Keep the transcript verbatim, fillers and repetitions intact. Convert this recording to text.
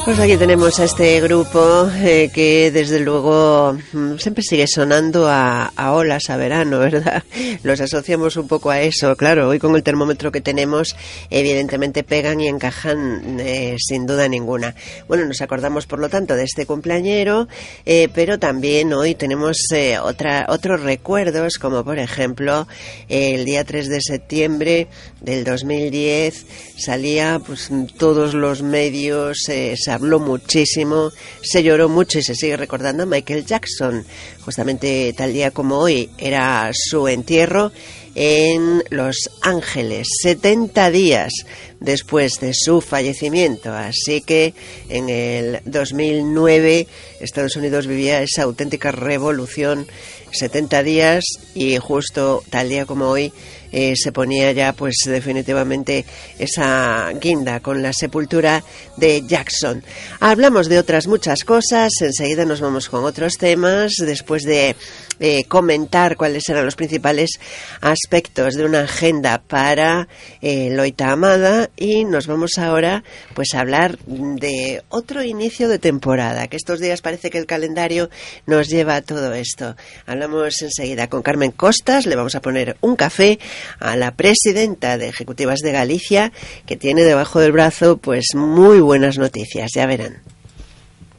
Pues aquí tenemos a este grupo eh, que desde luego siempre sigue sonando a, a olas, a verano, ¿verdad? Los asociamos un poco a eso, claro, hoy con el termómetro que tenemos evidentemente pegan y encajan eh, sin duda ninguna. Bueno, nos acordamos por lo tanto de este cumpleañero, eh, pero también hoy tenemos eh, otra, otros recuerdos, como por ejemplo eh, el día tres de septiembre del dos mil diez salía pues todos los medios, eh, se habló muchísimo, se lloró mucho y se sigue recordando a Michael Jackson. Justamente tal día como hoy era su entierro en Los Ángeles, setenta días después de su fallecimiento. Así que en el dos mil nueve Estados Unidos vivía esa auténtica revolución, setenta días, y justo tal día como hoy eh, se ponía ya pues definitivamente esa guinda con la sepultura de Jackson. Hablamos de otras muchas cosas, enseguida nos vamos con otros temas, después de eh, comentar cuáles eran los principales aspectos de una agenda para eh, Loita Amada, y nos vamos ahora pues a hablar de otro inicio de temporada, que estos días parece que el calendario nos lleva a todo esto. Hablamos enseguida con Carmen Costas, le vamos a poner un café a la presidenta de Ejecutivas de Galicia, que tiene debajo del brazo pues muy buenas noticias, ya verán.